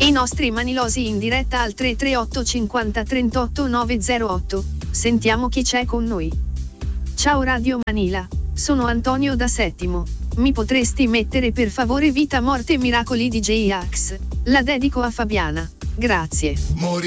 I nostri manilosi in diretta al 338 50 38 908. Sentiamo chi c'è con noi. Ciao Radio Manila, sono Antonio da Settimo. Mi potresti mettere per favore Vita Morte Miracoli di J-Ax? La dedico a Fabiana. Grazie.